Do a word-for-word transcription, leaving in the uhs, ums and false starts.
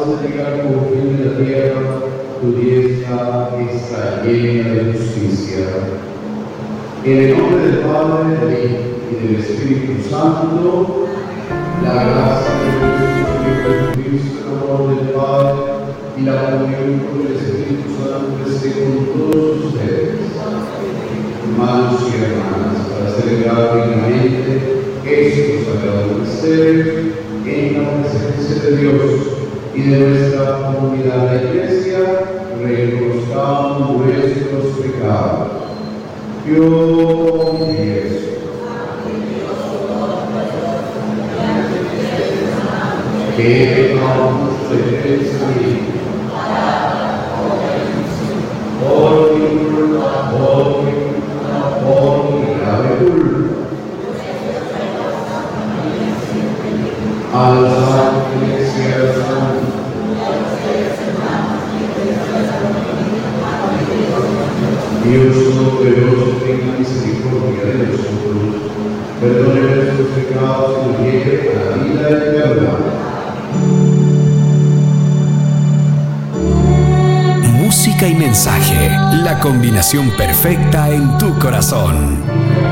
de llegar por fin de la tierra, tu diestra está llena de justicia. En el nombre del Padre, del Hijo y del Espíritu Santo, la gracia de Jesucristo, el amor del Padre y la comunión con el Espíritu Santo esté con todos ustedes. Hermanos y hermanas, para celebrar dignamente estos sagrados misterios en la presencia de Dios y de nuestra comunidad, la Iglesia, reconozcamos nuestros pecados. Yo confieso que he pecado mucho de pensamiento, por mi culpa, por mi culpa, por mi grave culpa. Al Santo Iglesia del Santo, Dios Todopoderoso, tenga misericordia de nosotros, perdone nuestros pecados y nos lleve a la vida eterna. Música y mensaje, la combinación perfecta en tu corazón.